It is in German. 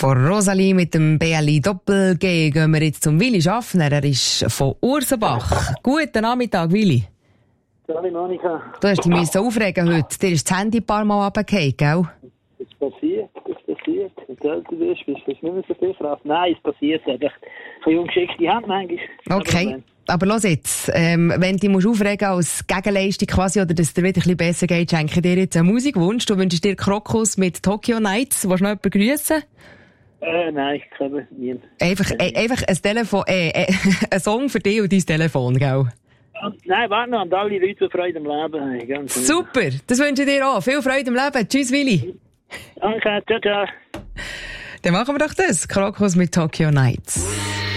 Von Rosalie mit dem BLI Doppel-G gehen wir jetzt zum Willi Schaffner. Er ist von Ursenbach. Guten Nachmittag, Willi. Hallo Monika. Du hast dich aufregen heute. Dir ist das Handy ein paar Mal runtergefallen, gell? Das passiert. Wenn du älter bist du nicht mehr so viel Kraft. Nein, es passiert einfach. Von ungeschickte Hand manchmal. Okay. Aber los jetzt, wenn du dich aufregen als Gegenleistung quasi, oder dass es dir wieder ein bisschen besser geht, schenke ich dir jetzt einen Musikwunsch. Du wünschst dir Krokus mit Tokyo Nights. Willst du noch jemanden grüssen? Nein, ich kann nicht. Einfach ein Telefon, ein Song für dich und dein Telefon, gell? Nein, warte noch, an alle Leute, die Freude am Leben haben. Ganz super, das wünsche ich dir auch. Viel Freude im Leben. Tschüss, Willi. Danke, ciao, ciao. Dann machen wir doch das. Krokus mit Tokyo Nights.